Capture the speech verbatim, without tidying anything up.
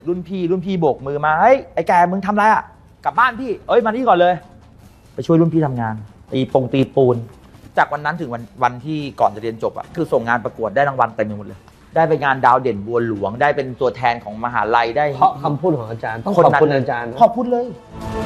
รุ่นพี่รุ่นพี่โบกมือมาเฮ้ยไอ้แกมึงทำไรอ่ะกลับบ้านพี่เอ้ยมานี่ก่อนเลยไปช่วยรุ่นพี่ทำงานตีปงตีปูนจากวันนั้นถึงวันวันที่ก่อนจะเรียนจบอ่ะคือส่งงานประกวดได้รางวัลเต็มไปหมดเลยได้ไปงานดาวเด่นบัวหลวงได้เป็นตัวแทนของมหาลัยได้เพราะคำพูดของอาจารย์ต้องขอบคุณอาจารย์ขอบคุณเลย